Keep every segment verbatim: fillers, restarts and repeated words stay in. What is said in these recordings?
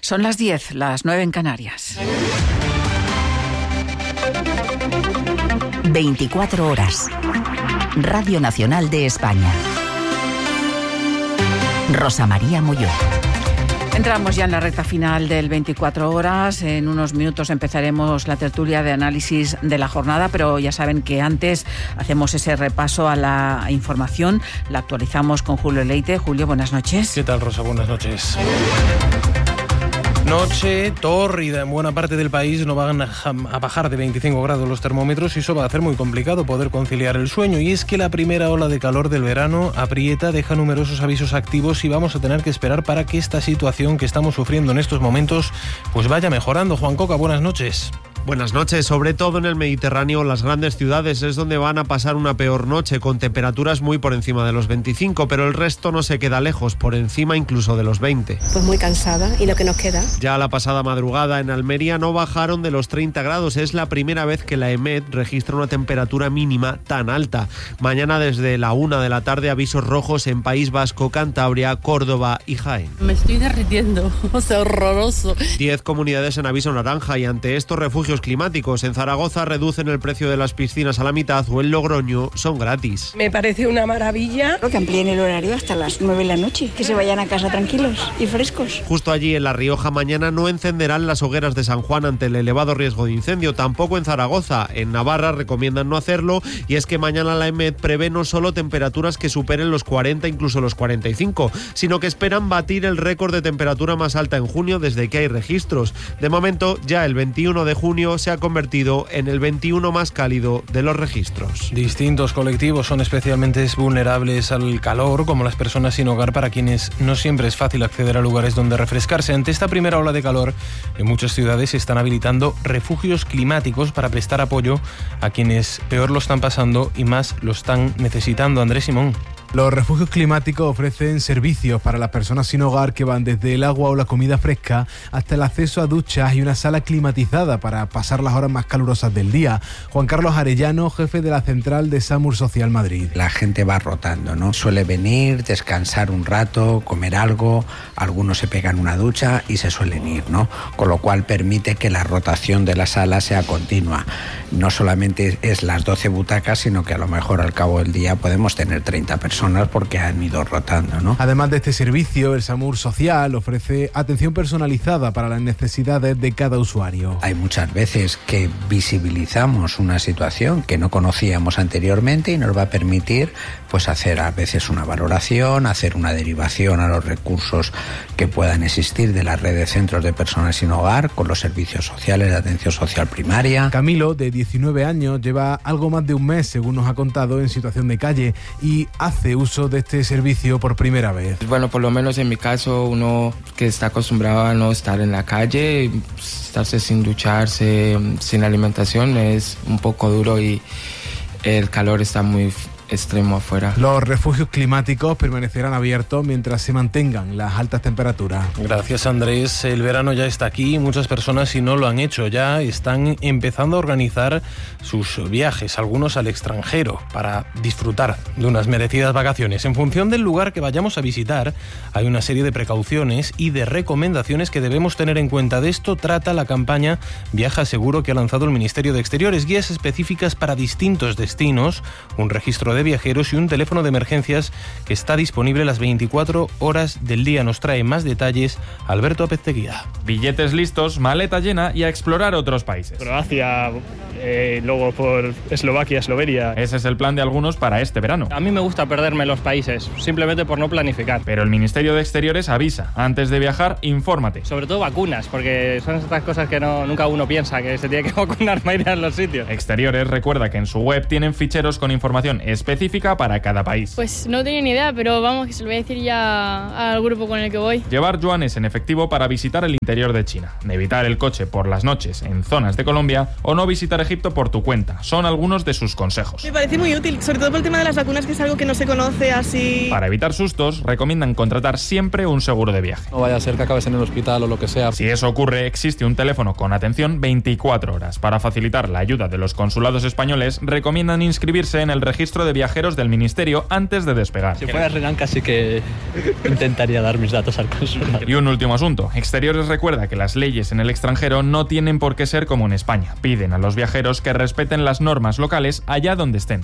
Son las diez, las nueve en Canarias. veinticuatro horas. Radio Nacional de España. Rosa María Molló. Entramos ya en la recta final del veinticuatro horas. En unos minutos empezaremos la tertulia de análisis de la jornada, pero ya saben que antes hacemos ese repaso a la información. La actualizamos con Julio Leite. Julio, buenas noches. ¿Qué tal, Rosa? Buenas noches. Noche tórrida en buena parte del país, no van a bajar de veinticinco grados los termómetros y eso va a hacer muy complicado poder conciliar el sueño. Y es que la primera ola de calor del verano aprieta, deja numerosos avisos activos y vamos a tener que esperar para que esta situación que estamos sufriendo en estos momentos pues vaya mejorando. Juan Coca, buenas noches. Buenas noches. Sobre todo en el Mediterráneo, las grandes ciudades es donde van a pasar una peor noche, con temperaturas muy por encima de los veinticinco, pero el resto no se queda lejos, por encima incluso de los veinte. Pues muy cansada, y lo que nos queda. Ya la pasada madrugada en Almería no bajaron de los treinta grados. Es la primera vez que la EMET registra una temperatura mínima tan alta. Mañana desde la una de la tarde avisos rojos en País Vasco, Cantabria, Córdoba y Jaén. Me estoy derritiendo, o sea, horroroso. Diez comunidades en aviso naranja y ante esto refugios climáticos. En Zaragoza reducen el precio de las piscinas a la mitad o en Logroño son gratis. Me parece una maravilla. Que amplíen el horario hasta las nueve de la noche, que se vayan a casa tranquilos y frescos. Justo allí en La Rioja mañana no encenderán las hogueras de San Juan ante el elevado riesgo de incendio, tampoco en Zaragoza. En Navarra recomiendan no hacerlo y es que mañana la EMET prevé no solo temperaturas que superen los cuarenta, incluso los cuarenta y cinco, sino que esperan batir el récord de temperatura más alta en junio desde que hay registros. De momento, ya el veintiuno de junio se ha convertido en el veintiuno más cálido de los registros. Distintos colectivos son especialmente vulnerables al calor, como las personas sin hogar, para quienes no siempre es fácil acceder a lugares donde refrescarse. Ante esta primera ola de calor, en muchas ciudades se están habilitando refugios climáticos para prestar apoyo a quienes peor lo están pasando y más lo están necesitando. Andrés Simón. Los refugios climáticos ofrecen servicios para las personas sin hogar que van desde el agua o la comida fresca hasta el acceso a duchas y una sala climatizada para pasar las horas más calurosas del día. Juan Carlos Arellano, jefe de la central de SAMUR Social Madrid. La gente va rotando, ¿no? Suele venir, descansar un rato, comer algo, algunos se pegan una ducha y se suelen ir, ¿no? Con lo cual permite que la rotación de la sala sea continua. No solamente es las doce butacas, sino que a lo mejor al cabo del día podemos tener treinta personas porque han ido rotando, ¿no? Además de este servicio, el SAMUR Social ofrece atención personalizada para las necesidades de cada usuario. Hay muchas veces que visibilizamos una situación que no conocíamos anteriormente y nos va a permitir pues hacer a veces una valoración, hacer una derivación a los recursos que puedan existir de la red de centros de personas sin hogar con los servicios sociales de atención social primaria. Camilo, de diecinueve años, lleva algo más de un mes, según nos ha contado, en situación de calle y hace uso de este servicio por primera vez. Bueno, por lo menos en mi caso, uno que está acostumbrado a no estar en la calle, estarse sin ducharse, sin alimentación, es un poco duro y el calor está muy extremo afuera. Los refugios climáticos permanecerán abiertos mientras se mantengan las altas temperaturas. Gracias, Andrés. El verano ya está aquí y muchas personas, si no lo han hecho ya, están empezando a organizar sus viajes, algunos al extranjero, para disfrutar de unas merecidas vacaciones. En función del lugar que vayamos a visitar, hay una serie de precauciones y de recomendaciones que debemos tener en cuenta. De esto trata la campaña Viaja Seguro que ha lanzado el Ministerio de Exteriores. Guías específicas para distintos destinos, un registro de de viajeros y un teléfono de emergencias que está disponible las veinticuatro horas del día. Nos trae más detalles Alberto Apezteguía. Billetes listos, maleta llena y a explorar otros países. Croacia, eh, luego por Eslovaquia, Eslovenia. Ese es el plan de algunos para este verano. A mí me gusta perderme los países, simplemente por no planificar. Pero el Ministerio de Exteriores avisa, antes de viajar, infórmate. Sobre todo vacunas, porque son estas cosas que no, nunca uno piensa, que se tiene que vacunar para ir a los sitios. Exteriores recuerda que en su web tienen ficheros con información específica específica para cada país. Pues no tenía ni idea, pero vamos, que se lo voy a decir ya al grupo con el que voy. Llevar yuanes en efectivo para visitar el interior de China, evitar el coche por las noches en zonas de Colombia o no visitar Egipto por tu cuenta. Son algunos de sus consejos. Me parece muy útil, sobre todo por el tema de las vacunas, que es algo que no se conoce así. Para evitar sustos, recomiendan contratar siempre un seguro de viaje. No vaya a ser que acabes en el hospital o lo que sea. Si eso ocurre, existe un teléfono con atención veinticuatro horas. Para facilitar la ayuda de los consulados españoles, recomiendan inscribirse en el registro de viajeros del ministerio antes de despegar. Si fuera Sri Lanka sí que intentaría dar mis datos al consulado. Y un último asunto. Exteriores recuerda que las leyes en el extranjero no tienen por qué ser como en España. Piden a los viajeros que respeten las normas locales allá donde estén.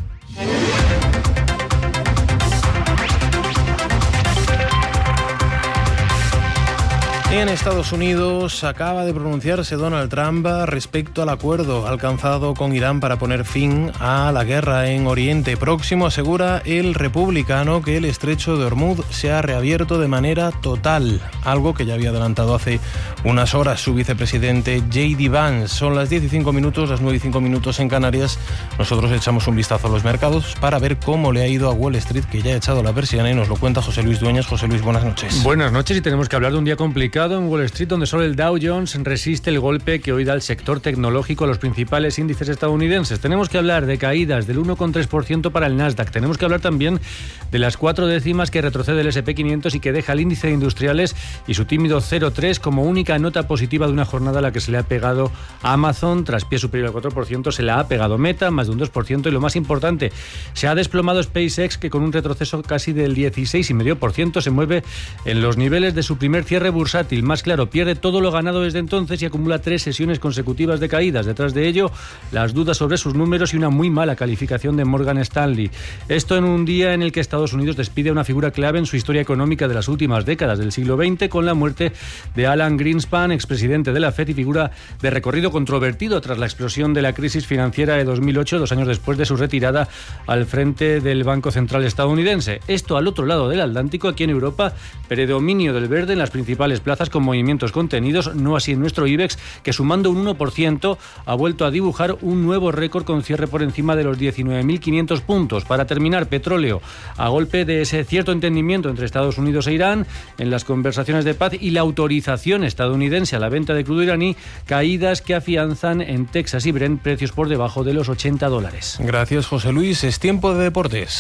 En Estados Unidos acaba de pronunciarse Donald Trump respecto al acuerdo alcanzado con Irán para poner fin a la guerra en Oriente Próximo. Asegura el republicano que el estrecho de Hormuz se ha reabierto de manera total, algo que ya había adelantado hace unas horas su vicepresidente J D Vance. Son las diez y cinco minutos, las nueve y cinco minutos en Canarias. Nosotros echamos un vistazo a los mercados para ver cómo le ha ido a Wall Street, que ya ha echado la persiana, y nos lo cuenta José Luis Dueñas. José Luis, buenas noches. Buenas noches, y tenemos que hablar de un día complicado en Wall Street, donde solo el Dow Jones resiste el golpe que hoy da el sector tecnológico a los principales índices estadounidenses. Tenemos que hablar de caídas del uno coma tres por ciento para el Nasdaq. Tenemos que hablar también de las cuatro décimas que retrocede el ese and pe quinientos y que deja el índice de industriales y su tímido cero coma tres como única nota positiva de una jornada a la que se le ha pegado a Amazon. Tras pie superior al cuatro por ciento se la ha pegado Meta, más de un dos por ciento, y lo más importante, se ha desplomado SpaceX, que con un retroceso casi del dieciséis coma cinco por ciento se mueve en los niveles de su primer cierre bursátil. Más claro, pierde todo lo ganado desde entonces y acumula tres sesiones consecutivas de caídas. Detrás de ello, las dudas sobre sus números y una muy mala calificación de Morgan Stanley. Esto en un día en el que Estados Unidos despide a una figura clave en su historia económica de las últimas décadas del siglo veinte, con la muerte de Alan Greenspan, expresidente de la Fed y figura de recorrido controvertido tras la explosión de la crisis financiera de dos mil ocho, dos años después de su retirada al frente del Banco Central estadounidense. Esto al otro lado del Atlántico. Aquí en Europa, predominio del verde en las principales plazas con movimientos contenidos, no así en nuestro IBEX, que sumando un uno por ciento ha vuelto a dibujar un nuevo récord con cierre por encima de los diecinueve mil quinientos puntos. Para terminar, petróleo, a golpe de ese cierto entendimiento entre Estados Unidos e Irán en las conversaciones de paz y la autorización estadounidense a la venta de crudo iraní, caídas que afianzan en Texas y Brent precios por debajo de los ochenta dólares. Gracias, José Luis. Es tiempo de deportes.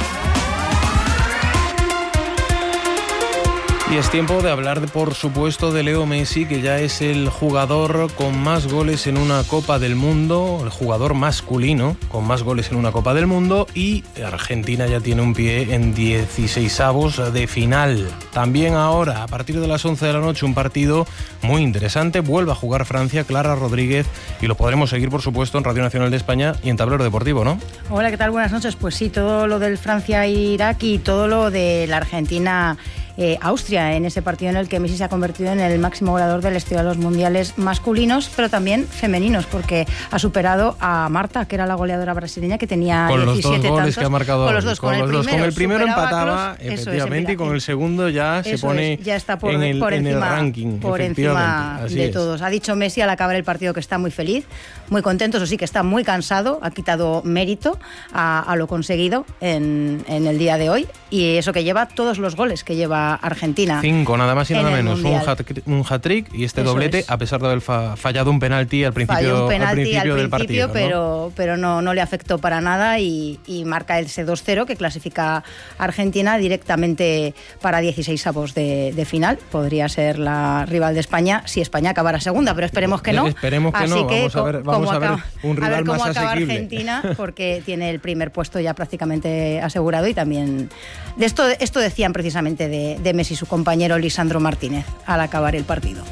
Y es tiempo de hablar, por supuesto, de Leo Messi, que ya es el jugador con más goles en una Copa del Mundo, el jugador masculino con más goles en una Copa del Mundo, y Argentina ya tiene un pie en dieciseisavos de final. También ahora, a partir de las once de la noche, un partido muy interesante. Vuelve a jugar Francia, Clara Rodríguez, y lo podremos seguir, por supuesto, en Radio Nacional de España y en Tablero Deportivo, ¿no? Hola, ¿qué tal? Buenas noches. Pues sí, todo lo del Francia-Irak y todo lo de la Argentina Eh, Austria, en ese partido en el que Messi se ha convertido en el máximo goleador de la historia de los mundiales masculinos, pero también femeninos, porque ha superado a Marta, que era la goleadora brasileña, que tenía con diecisiete los dos goles tantos, que ha marcado con los dos, con, con, el, los dos. Primero, con el primero empataba, Kroos, efectivamente, es, y con el segundo ya se pone es, ya está por, en, el, por en encima, el ranking, por encima de es. todos. Ha dicho Messi al acabar el partido que está muy feliz, muy contento, eso sí, que está muy cansado, ha quitado mérito a, a lo conseguido en, en el día de hoy, y eso que lleva todos los goles que lleva Argentina. Cinco, nada más y nada menos. Un hat-trick, un hat-trick y este Eso doblete, es. a pesar de haber fa- fallado un penalti al principio, Falló un penalti al principio, al del principio partido. Pero, ¿no? pero no, no le afectó para nada y, y marca ese dos cero que clasifica a Argentina directamente para dieciseisavos de, de final. Podría ser la rival de España si España acabara segunda, pero esperemos que no. Esperemos que Así no. Que, vamos a ver, vamos a ver acaba, un rival a ver cómo más acaba asequible. Argentina, porque tiene el primer puesto ya prácticamente asegurado, y también de esto, esto decían precisamente de, de Messi su compañero Lisandro Martínez al acabar el partido.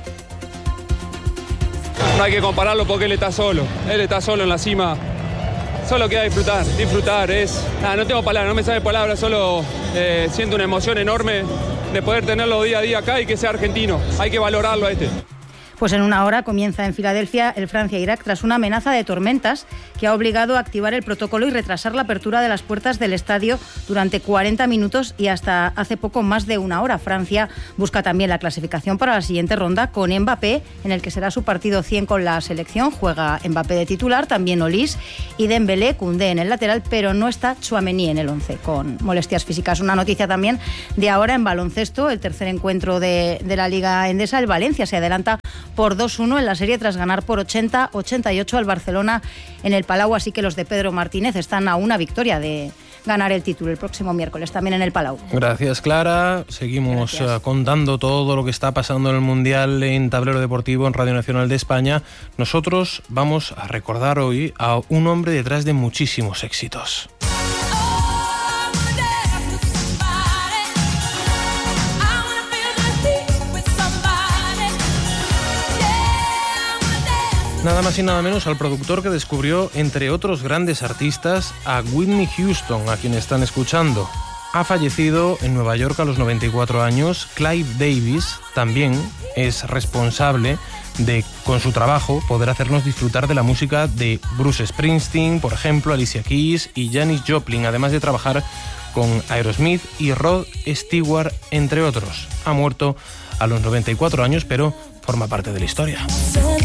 No hay que compararlo porque él está solo, él está solo en la cima. Solo queda disfrutar, disfrutar, es... Nada, no tengo palabras, no me sale palabras, solo eh, siento una emoción enorme de poder tenerlo día a día acá y que sea argentino. Hay que valorarlo a este. Pues en una hora comienza en Filadelfia el Francia-Irak tras una amenaza de tormentas que ha obligado a activar el protocolo y retrasar la apertura de las puertas del estadio durante cuarenta minutos y hasta hace poco más de una hora. Francia busca también la clasificación para la siguiente ronda con Mbappé, en el que será su partido cien con la selección. Juega Mbappé de titular, también Olise y Dembélé, Koundé en el lateral, pero no está Tchouaméni en el once con molestias físicas. Una noticia también de ahora en baloncesto, el tercer encuentro de, de la Liga Endesa. El Valencia se adelanta por dos uno en la serie tras ganar por ochenta a ochenta y ocho al Barcelona en el Palau, así que los de Pedro Martínez están a una victoria de ganar el título el próximo miércoles, también en el Palau. Gracias, Clara. Seguimos Gracias. Uh, contando todo lo que está pasando en el Mundial en Tablero Deportivo en Radio Nacional de España. Nosotros vamos a recordar hoy a un hombre detrás de muchísimos éxitos. Nada más y nada menos al productor que descubrió, entre otros grandes artistas, a Whitney Houston, a quien están escuchando. Ha fallecido en Nueva York a los noventa y cuatro años. Clive Davis también es responsable de, con su trabajo, poder hacernos disfrutar de la música de Bruce Springsteen, por ejemplo, Alicia Keys y Janis Joplin, además de trabajar con Aerosmith y Rod Stewart, entre otros. Ha muerto a los noventa y cuatro años, pero forma parte de la historia.